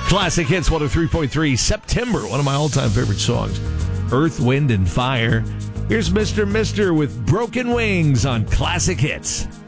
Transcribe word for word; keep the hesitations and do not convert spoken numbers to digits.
Classic Hits one oh three point three. September, one of my all-time favorite songs. Earth, Wind, and Fire. Here's Mister Mister with Broken Wings on Classic Hits.